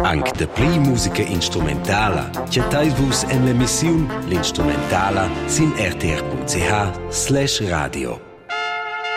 Anche da pli musica instrumentala, chattei-vus en l'emissiun L'Instrumentala sin rtr.ch/radio.